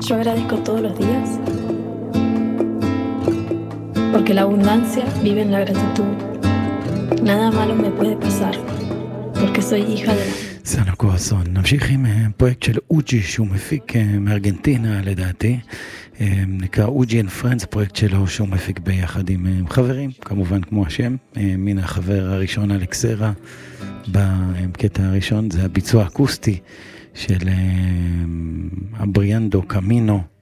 Yo agradezco todos los días porque la abundancia vive en la gratitud. Nada malo me puede pasar porque soy hija de la... סאנה קואסון. נמשיך עם פרויקט של אוג'י שהוא מפיק מארגנטינה לדעתי, נקרא אוג'י אנד פרנדס, פרויקט שלו שהוא מפיק ביחד עם חברים, כמובן כמו השם, מן החבר הראשון אלכסרה. בקטע הראשון זה הביצוע אקוסטי של אבריאנדו קמינו,